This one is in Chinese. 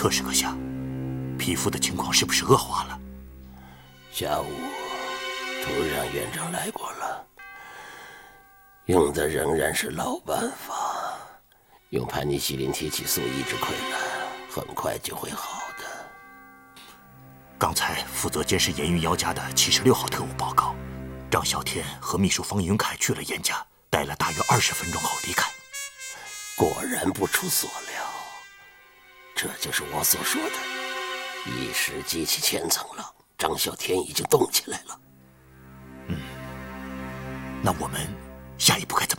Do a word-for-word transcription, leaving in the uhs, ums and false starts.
特使阁下，皮肤的情况是不是恶化了？ 下午，突让院长来过了，用的仍然是老办法，用盘尼西林提起素抑制溃烂，很快就会好的。 刚才负责监视严云姚家的七十六号特务报告，张啸天和秘书方云凯去了严家，待了大约二十分钟后离开。 果然不出所料，这就是我所说的，一时激起千层浪，张啸天已经动起来了。 嗯，那我们下一步该怎么